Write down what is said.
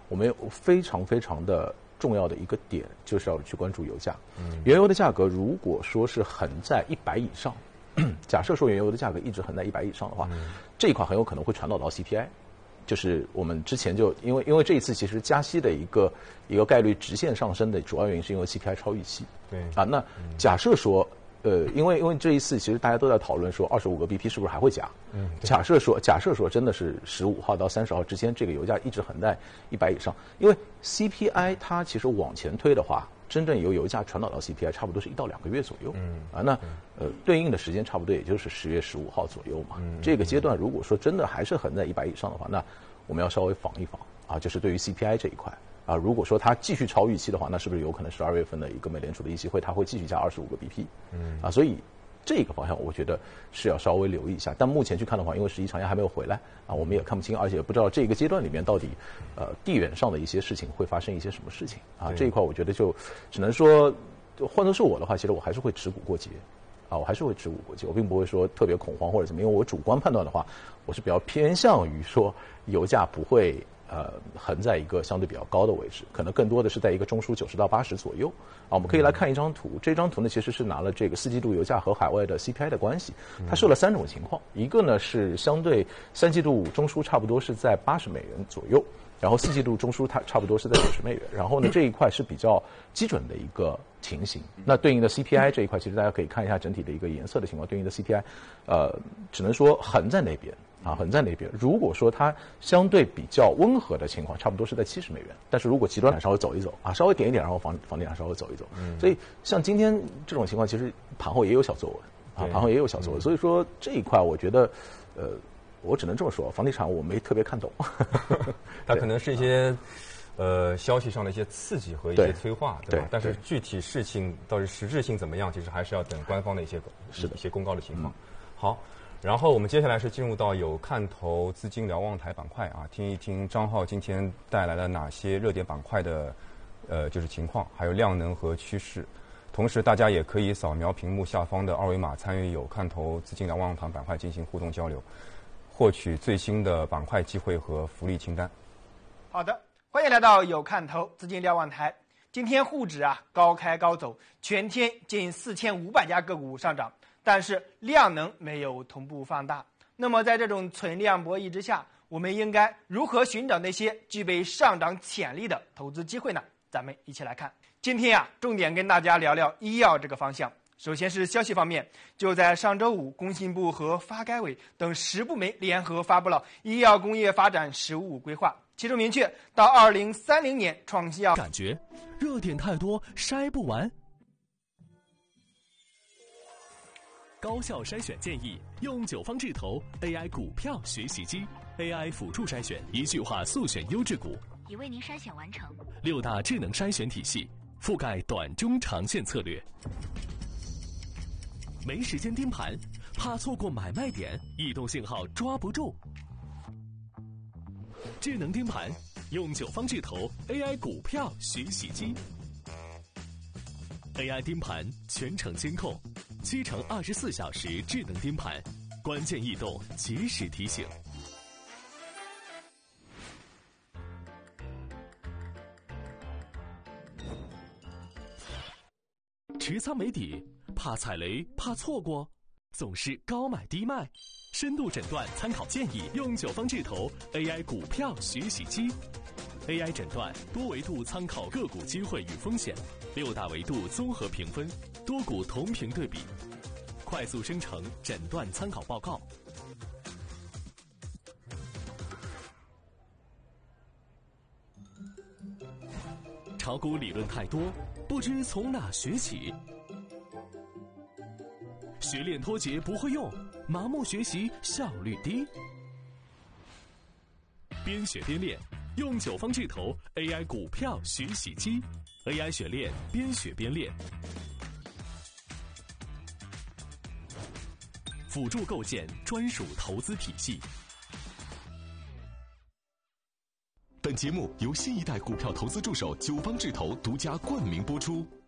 我们有非常非常的重要的一个点，就是要去关注油价。原油的价格如果说是横在100以上，假设说原油的价格一直横在100以上的话，这一块很有可能会传导到 CPI。就是我们之前就因为这一次其实加息的一个概率直线上升的主要原因是因为 CPI 超预期。 对啊，那假设说因为这一次其实大家都在讨论说25个 BP 是不是还会加？假设说真的是15号到30号之间这个油价一直横在100以上，因为 CPI 它其实往前推的话，真正由油价传导到 CPI 差不多是1到2个月左右。那对应的时间差不多也就是10月15号左右嘛。这个阶段如果说真的还是横在100以上的话，那我们要稍微防一防啊，就是对于 CPI 这一块啊，如果说它继续超预期的话，那是不是有可能12月份的一个美联储的议息会它会继续加25个 BP？啊，所以这个方向我觉得是要稍微留意一下。但目前去看的话，因为11长假还没有回来啊，我们也看不清，而且也不知道这个阶段里面到底地缘上的一些事情会发生一些什么事情啊。这一块我觉得就只能说，换作是我的话，其实我还是会持股过节。啊，我还是会持股过节，我并不会说特别恐慌或者怎么，因为我主观判断的话，我是比较偏向于说油价不会横在一个相对比较高的位置，可能更多的是在一个中枢90到80左右。啊，我们可以来看一张图，这张图呢其实是拿了这个4季度油价和海外的 CPI 的关系，它说了3种情况，一个呢是相对3季度中枢差不多是在$80左右。然后4季度中枢它差不多是在$90，然后呢这一块是比较基准的一个情形。那对应的 CPI 这一块，其实大家可以看一下整体的一个颜色的情况，对应的 CPI，只能说横在那边啊，横在那边。如果说它相对比较温和的情况，差不多是在$70，但是如果极端稍微走一走啊，稍微点一点，然后房地产稍微走一走，所以像今天这种情况，其实盘后也有小作文啊，盘后也有小作文，所以说这一块我觉得我只能这么说，房地产我没特别看懂， 它可能是一些消息上的一些刺激和一些催化，对吧？但是具体事情到底实质性怎么样，其实还是要等官方的一些公告的情况。好，然后我们接下来是进入到有看头资金瞭望台板块啊，听一听张浩今天带来了哪些热点板块的就是情况，还有量能和趋势。同时，大家也可以扫描屏幕下方的2维码，参与有看头资金瞭望台板块进行互动交流，获取最新的板块机会和福利清单。 好的，欢迎来到有看头资金瞭望台。今天沪指高开高走，全天近4500家个股上涨，但是量能没有同步放大。那么在这种存量博弈之下，我们应该如何寻找那些具备上涨潜力的投资机会呢？咱们一起来看。今天重点跟大家聊聊医药这个方向。首先是消息方面，就在上周五，工信部和发改委等10部门联合发布了医药工业发展15规划，其中明确到2030年创新药。 感觉热点太多，筛不完。高效筛选建议，用9方智投 AI 股票学习机 ，AI 辅助筛选，一句话速选优质股， 已为您筛选完成。 6大智能筛选体系，覆盖短中长线策略。没时间盯盘，怕错过买卖点，异动信号抓不住。智能盯盘，用9方智投 AI 股票学习机 ，AI 盯盘全程监控，7乘24小时智能盯盘，关键异动及时提醒。持仓没底，怕踩雷，怕错过，总是高买低卖。深度诊断参考建议，用9方智投 AI 股票学习机 ，AI 诊断多维度参考个股机会与风险，6大维度综合评分，多股同屏对比，快速生成诊断参考报告。炒股理论太多，不知从哪学起。学练脱节不会用，盲目学习效率低。边学边练，用9方智投 AI 股票学习机 ，AI 学练边学边练，辅助构建专属投资体系。本节目由新一代股票投资助手9方智投独家冠名播出。